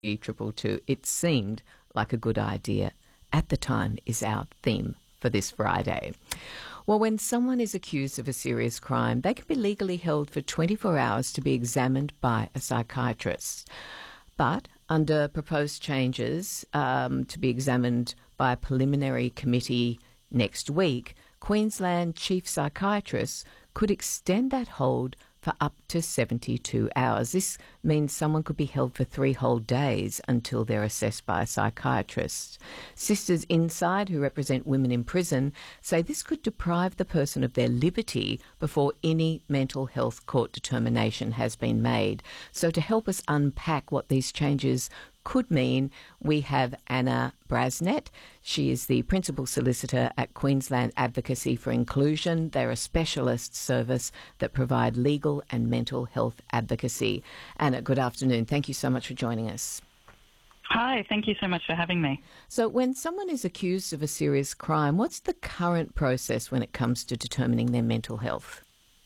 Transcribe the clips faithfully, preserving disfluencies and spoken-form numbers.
Triple Two. It seemed like a good idea at the time is our theme for this Friday. Well, when someone is accused of a serious crime, they can be legally held for twenty-four hours to be examined by a psychiatrist. But under proposed changes um, to be examined by a preliminary committee next week, Queensland chief psychiatrists could extend that hold for up to seventy-two hours. This means someone could be held for three whole days until they're assessed by a psychiatrist. Sisters Inside, who represent women in prison, say this could deprive the person of their liberty before any mental health court determination has been made. So to help us unpack what these changes could mean, we have Anna Brasnet. She is the Principal Solicitor at Queensland Advocacy for Inclusion. They're a specialist service that provide legal and mental health advocacy. Anna, good afternoon. Thank you so much for joining us. Hi, thank you so much for having me. So when someone is accused of a serious crime, what's the current process when it comes to determining their mental health?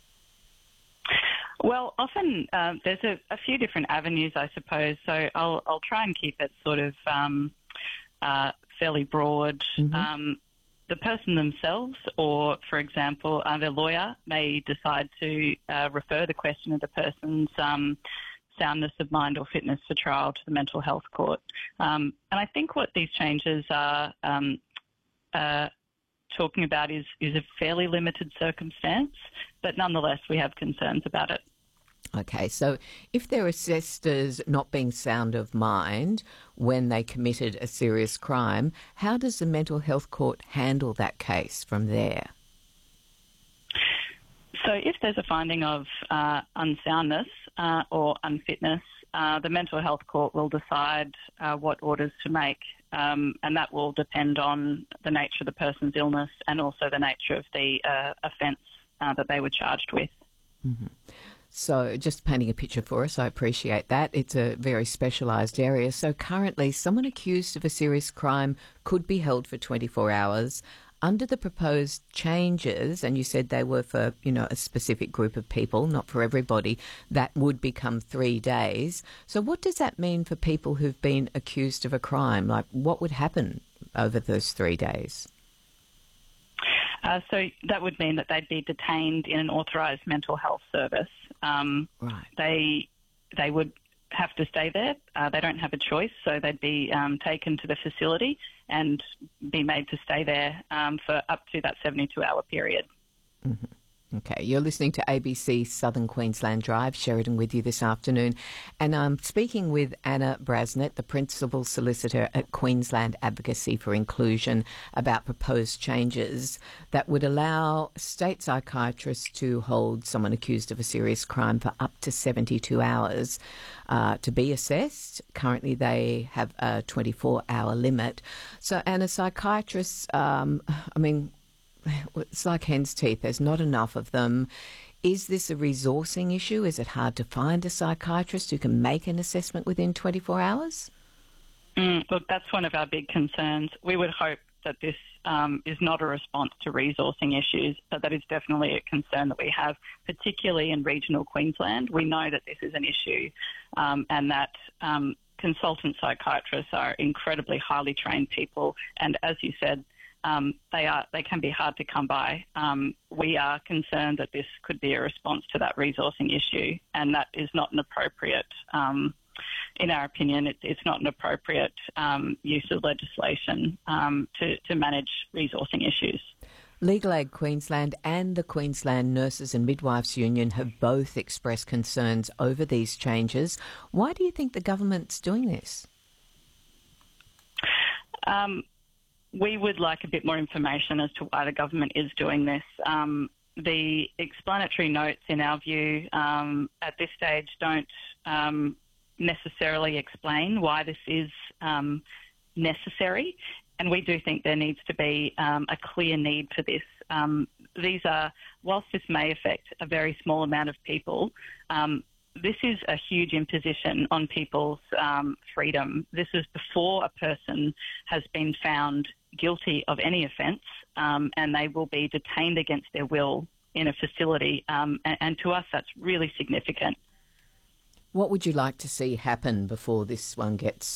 Well, often uh, there's a, a few different avenues, I suppose, so I'll, I'll try and keep it sort of um, uh, fairly broad. Mm-hmm. Um, the person themselves or, for example, uh, their lawyer may decide to uh, refer the question of the person's um, soundness of mind or fitness for trial to the mental health court. Um, and I think what these changes are um, uh, talking about is, is a fairly limited circumstance, but nonetheless we have concerns about it. Okay, so if they're assessed as not being sound of mind when they committed a serious crime, how does the mental health court handle that case from there? So if there's a finding of uh, unsoundness uh, or unfitness, uh, the mental health court will decide uh, what orders to make, um, and that will depend on the nature of the person's illness and also the nature of the uh, offence uh, that they were charged with. Mm-hmm. So just painting a picture for us, I appreciate that. It's a very specialised area. So currently someone accused of a serious crime could be held for twenty-four hours. Under the proposed changes, and you said they were for, you know, a specific group of people, not for everybody, that would become three days. So what does that mean for people who've been accused of a crime? Like, what would happen over those three days? Uh, so that would mean that they'd be detained in an authorised mental health service. Um, right. They they would have to stay there. Uh, they don't have a choice, so they'd be um, taken to the facility and be made to stay there um, for up to that seventy-two hour period. Mm-hmm. Okay, you're listening to A B C Southern Queensland Drive. Sheridan with you this afternoon. And I'm speaking with Anna Brasnet, the Principal Solicitor at Queensland Advocacy for Inclusion, about proposed changes that would allow state psychiatrists to hold someone accused of a serious crime for up to seventy-two hours uh, to be assessed. Currently, they have a twenty-four hour limit. So, Anna, psychiatrists, um, I mean, it's like hen's teeth. There's not enough of them. Is this a resourcing issue? Is it hard to find a psychiatrist who can make an assessment within twenty-four hours? Mm, look, that's one of our big concerns. We would hope that this um, is not a response to resourcing issues, but that is definitely a concern that we have, particularly in regional Queensland. We know that this is an issue um, and that um, consultant psychiatrists are incredibly highly trained people. And as you said, Um, they are. They can be hard to come by. Um, we are concerned that this could be a response to that resourcing issue, and that is not an appropriate, um, in our opinion, it, it's not an appropriate um, use of legislation um, to, to manage resourcing issues. Legal Aid Queensland and the Queensland Nurses and Midwives Union have both expressed concerns over these changes. Why do you think the government's doing this? Um, We would like a bit more information as to why the government is doing this. Um, the explanatory notes, in our view, um, at this stage don't um, necessarily explain why this is um, necessary, and we do think there needs to be um, a clear need for this. Um, these are, whilst this may affect a very small amount of people, um, this is a huge imposition on people's um, freedom. This is before a person has been found guilty of any offence, um, and they will be detained against their will in a facility. Um, and, and to us, that's really significant. What would you like to see happen before this one gets